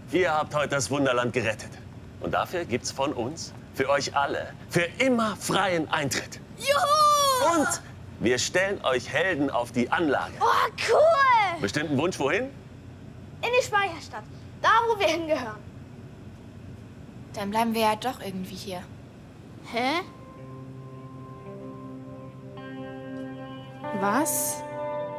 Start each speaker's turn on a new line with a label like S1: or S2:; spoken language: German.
S1: Ihr habt heute das Wunderland gerettet. Und dafür gibt's von uns, für euch alle, für immer freien Eintritt.
S2: Juhu!
S1: Und wir stellen euch Helden auf die Anlage.
S2: Oh, cool!
S1: Bestimmten Wunsch wohin?
S2: In die Speicherstadt. Da, wo wir hingehören.
S3: Dann bleiben wir ja doch irgendwie hier.
S2: Hä?
S3: Was?